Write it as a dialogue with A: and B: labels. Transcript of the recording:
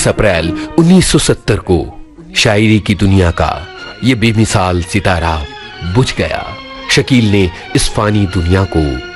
A: 19 अप्रैल 1970 को शायरी की दुनिया का ये बेमिसाल सितारा बुझ गया। शकील ने इस फानी दुनिया को